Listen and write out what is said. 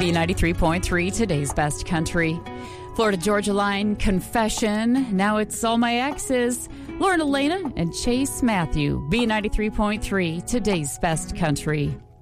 B93.3, today's best country. Florida Georgia Line, Confession. Now it's All My Exes. Lauren Elena and Chase Matthew. B93.3, today's best country.